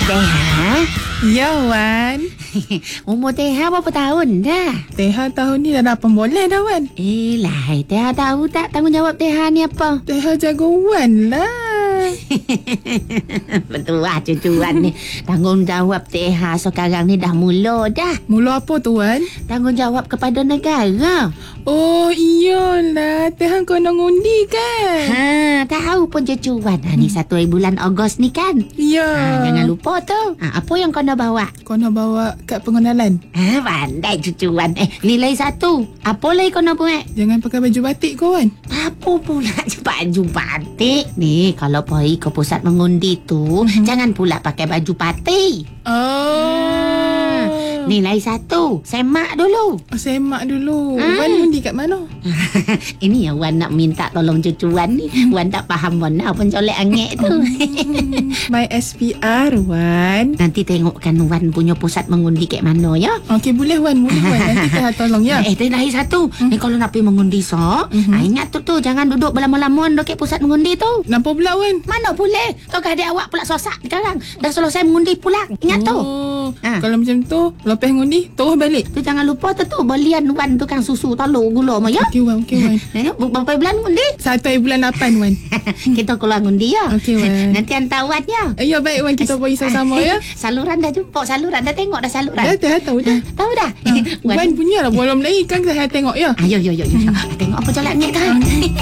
Teha? Ya, Wan. Umur Teha berapa tahun dah? Teha tahun ni dah 8 bulan dah, Wan. Lah, Teha tahu tak tanggungjawab Teha ni apa? Teha jaga Wan lah. Betul lah cucuan ni. Tanggungjawab Teha sekarang ni dah mula dah. Mula apa tu, Wan? Tanggungjawab kepada negara. Oh, iyalah. Teha kena ngundi kan? Tahu pun cucuan. Ni 1 bulan Ogos ni kan? Ya. Jangan lupa tu. Apa yang kau nak bawa? Kena bawa kad pengenalan. Pandai cucuan. Nilai 1. Apa lagi kau nak buat? Jangan pakai baju batik kau, Wan. Apa pula baju batik? Ni kalau pergi ke pusat mengundi tu, jangan pula pakai baju parti. Nilai 1. Semak dulu. Semak dulu. Wan undi kat mana? Ini yang Wan nak minta tolong cucuan ni. Wan tak faham mana pun colek angin tu. My SPR, Wan. Nanti tengokkan Wan punya pusat mengundi kat mana ya. Okey, boleh, Wan. Boleh, Wan. Nanti Teha tolong ya. Nilai 1. Ni kalau nak pergi mengundi ingat tu jangan duduk berlama-lama dekat pusat mengundi tu. Nampak pula, Wan? Mana boleh? Kau adik awak pula sosak sekarang. Dah selesai mengundi pulang. Ingat tu. Kalau macam tu, lepas ngundi, terus balik. Tu jangan lupa tu belian Wan tukang susu telur gula mah ya. Okey, Wan. Berapa bulan ngundi? 1 bulan 8, Wan. Kita keluar ngundi ya. Okey, Wan. Nanti hantar Wan ya. Ya, baik, Wan. Kita pergi sama-sama ya. Saluran dah jumpa. Saluran dah tengok dah saluran. Dah tahu dah. Tahu dah. Wan punya lah belum lagi kan saya tengok ya. Yo. Tengok apa jalan ni kan.